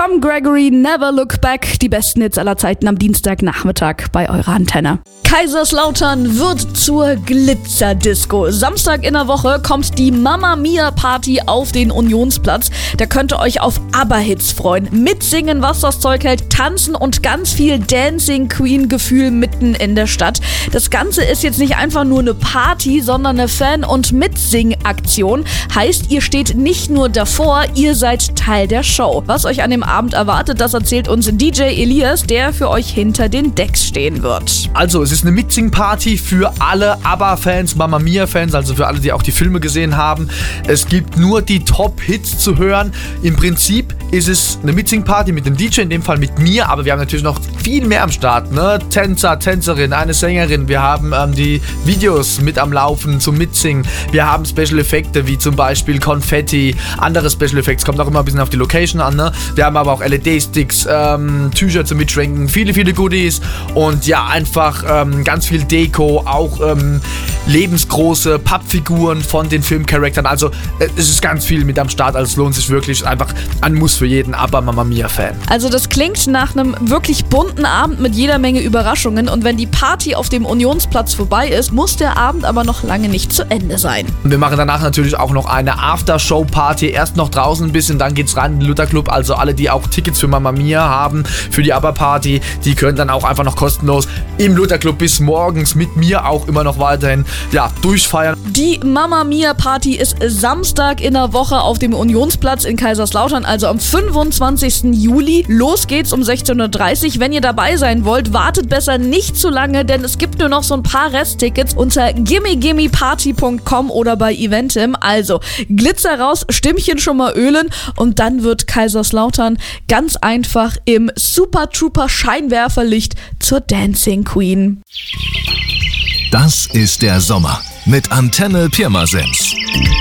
Tom Gregory, Never Look Back. Die besten Hits aller Zeiten am Dienstagnachmittag bei eurer Antenne. Kaiserslautern wird zur Glitzerdisco. Samstag in der Woche kommt die Mamma Mia Party auf den Unionsplatz. Da könnt ihr euch auf ABBA-Hits freuen. Mitsingen, was das Zeug hält, tanzen und ganz viel Dancing Queen-Gefühl mitten in der Stadt. Das Ganze ist jetzt nicht einfach nur eine Party, sondern eine Fan- und Mitsing-Aktion. Heißt, ihr steht nicht nur davor, ihr seid Teil der Show. Was euch an dem Abend erwartet, das erzählt uns DJ Elias, der für euch hinter den Decks stehen wird. Also, es ist eine Mitsing-Party für alle ABBA-Fans, Mamma Mia-Fans, also für alle, die auch die Filme gesehen haben. Es gibt nur die Top-Hits zu hören. Im Prinzip ist es eine Mitsing-Party mit dem DJ, in dem Fall mit mir, aber wir haben natürlich noch viel mehr am Start, ne? Tänzer, Tänzerin, eine Sängerin, wir haben die Videos mit am Laufen zum Mitsingen, wir haben Special-Effekte wie zum Beispiel Konfetti, andere Special-Effekte, kommt auch immer ein bisschen auf die Location an, ne? Wir haben aber auch LED-Sticks, Tücher zum Mitschwenken, viele Goodies und ja, einfach ganz viel Deko, auch lebensgroße Pappfiguren von den Filmcharakteren, also es ist ganz viel mit am Start, also es lohnt sich wirklich, einfach ein Muss für jeden ABBA-Mamma Mia-Fan. Also das klingt nach einem wirklich bunten Abend mit jeder Menge Überraschungen und wenn die Party auf dem Unionsplatz vorbei ist, muss der Abend aber noch lange nicht zu Ende sein. Und wir machen danach natürlich auch noch eine Aftershow-Party, erst noch draußen ein bisschen, dann geht's rein in den Luther-Club, also alle, die auch Tickets für Mamma Mia haben, für die ABBA-Party, die können dann auch einfach noch kostenlos im Luther-Club bis morgens mit mir auch immer noch weiterhin, durchfeiern. Die Mamma Mia Party ist Samstag in der Woche auf dem Unionsplatz in Kaiserslautern, also am 25. Juli. Los geht's um 16:30 Uhr. Wenn ihr dabei sein wollt, wartet besser nicht zu lange, denn es gibt nur noch so ein paar Resttickets unter gimmegimmeparty.com oder bei Eventim. Also Glitzer raus, Stimmchen schon mal ölen und dann wird Kaiserslautern ganz einfach im Super Trooper Scheinwerferlicht zur Dancing Queen. Das ist der Sommer mit Antenne Pirmasens.